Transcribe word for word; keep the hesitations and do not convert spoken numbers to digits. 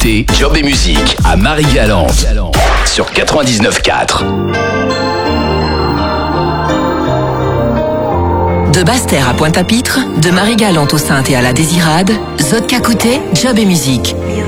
écoutez Job et Musique à Marie-Galante sur quatre-vingt-dix-neuf quatre. De Basse-Terre à Pointe-à-Pitre, de Marie-Galante aux Saintes et à la Désirade, Zodka Côté, Job et Musique.